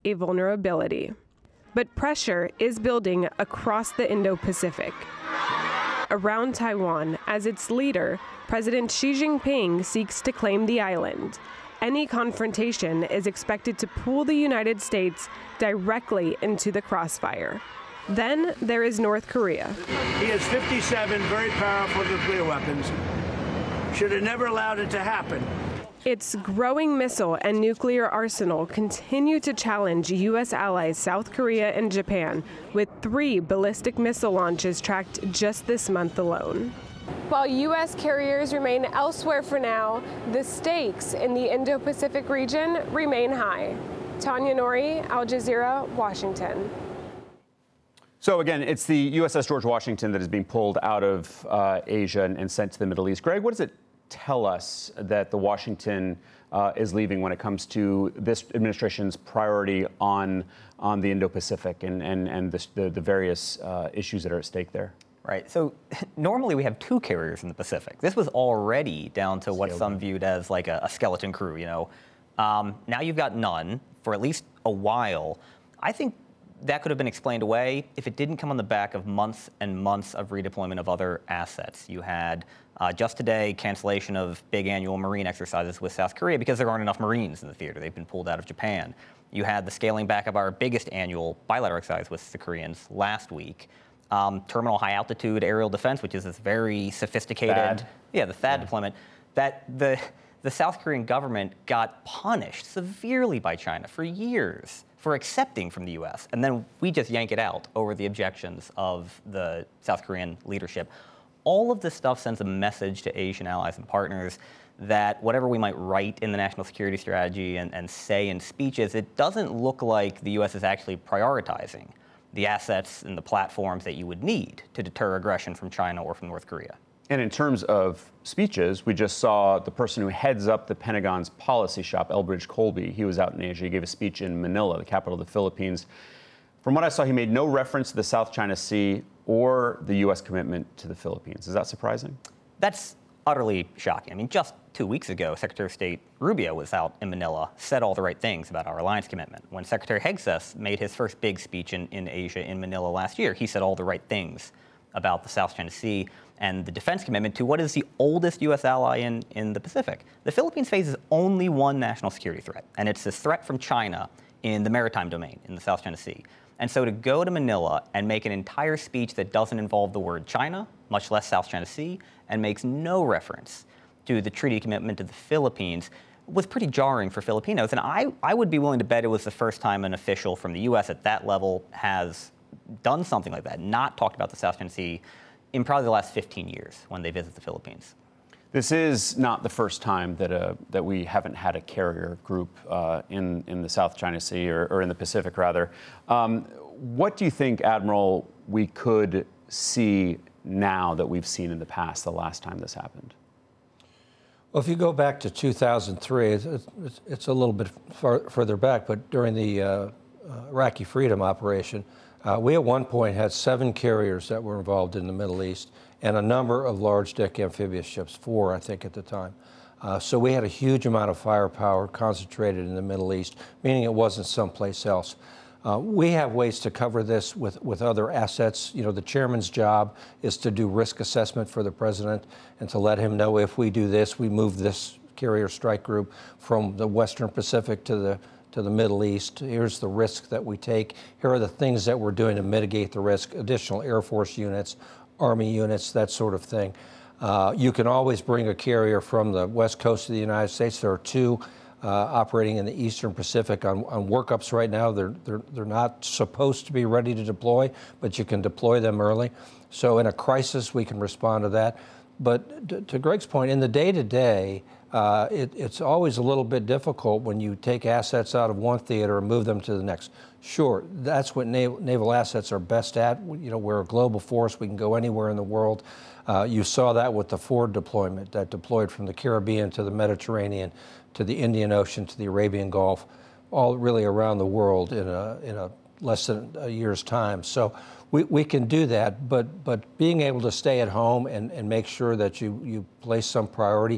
a vulnerability. But pressure is building across the Indo-Pacific. Around Taiwan, as its leader, President Xi Jinping seeks to claim the island. Any confrontation is expected to pull the United States directly into the crossfire. Then there is North Korea. He has 57 very powerful nuclear weapons. Should have never allowed it to happen. Its growing missile and nuclear arsenal continue to challenge U.S. allies South Korea and Japan, with 3 ballistic missile launches tracked just this month alone. While U.S. carriers remain elsewhere for now, the stakes in the Indo-Pacific region remain high. Tanya Nori, Al Jazeera, Washington. So again, it's the USS George Washington that is being pulled out of Asia and sent to the Middle East. Greg, what does it tell us that the Washington is leaving when it comes to this administration's priority on the Indo-Pacific and the various issues that are at stake there? Right. So normally we have 2 carriers in the Pacific. This was already down to what some viewed as like a skeleton crew, you know. Now you've got none for at least a while. I think that could have been explained away if it didn't come on the back of months and months of redeployment of other assets. You had just today cancellation of big annual Marine exercises with South Korea because there aren't enough Marines in the theater. They've been pulled out of Japan. You had the scaling back of our biggest annual bilateral exercise with the Koreans last week. Terminal high altitude aerial defense, which is this very sophisticated, the THAAD deployment, that the South Korean government got punished severely by China for years for accepting from the U.S. And then we just yank it out over the objections of the South Korean leadership. All of this stuff sends a message to Asian allies and partners that whatever we might write in the national security strategy and say in speeches, it doesn't look like the U.S. is actually prioritizing the assets and the platforms that you would need to deter aggression from China or from North Korea. And in terms of speeches, we just saw the person who heads up the Pentagon's policy shop, Elbridge Colby. He was out in Asia. He gave a speech in Manila, the capital of the Philippines. From what I saw, he made no reference to the South China Sea or the U.S. commitment to the Philippines. Is that surprising? That's utterly shocking. I mean, just 2 weeks ago, Secretary of State Rubio was out in Manila, said all the right things about our alliance commitment. When Secretary Hegseth made his first big speech in Asia in Manila last year, he said all the right things about the South China Sea and the defense commitment to what is the oldest U.S. ally in the Pacific. The Philippines faces only one national security threat, and it's this threat from China in the maritime domain in the South China Sea. And so to go to Manila and make an entire speech that doesn't involve the word China, much less South China Sea, and makes no reference to the treaty commitment to the Philippines was pretty jarring for Filipinos. And I would be willing to bet it was the first time an official from the U.S. at that level has done something like that, not talked about the South China Sea in probably the last 15 years when they visit the Philippines. This is not the first time that we haven't had a carrier group in the South China Sea or in the Pacific, rather. What do you think, Admiral, we could see now that we've seen in the past, the last time this happened? Well, if you go back to 2003, it's a little bit further back, but during the Iraqi Freedom Operation, we at one point had 7 carriers that were involved in the Middle East and a number of large deck amphibious ships, 4, I think, at the time. So we had a huge amount of firepower concentrated in the Middle East, meaning it wasn't someplace else. We have ways to cover this with other assets. You know, the chairman's job is to do risk assessment for the president and to let him know if we do this, we move this carrier strike group from the Western Pacific to the Middle East. Here's the risk that we take. Here are the things that we're doing to mitigate the risk, additional Air Force units, Army units, that sort of thing. You can always bring a carrier from the west coast of the United States. There are 2 operating in the Eastern Pacific on workups right now. They're not supposed to be ready to deploy, but you can deploy them early. So in a crisis, we can respond to that. But to Greg's point, in the day-to-day, it's always a little bit difficult when you take assets out of one theater and move them to the next. Sure, that's what naval assets are best at. You know, we're a global force. We can go anywhere in the world. You saw that with the Ford deployment that deployed from the Caribbean to the Mediterranean, to the Indian Ocean, to the Arabian Gulf, all really around the world in a less than a year's time. So we can do that, but being able to stay at home and make sure that you place some priority,